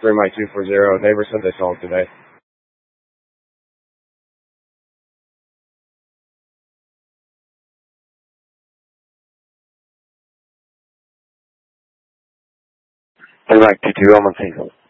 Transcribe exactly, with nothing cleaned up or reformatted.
three Mike two four zero. Neighbor said they saw it today. three Mike two two, I'm on scene.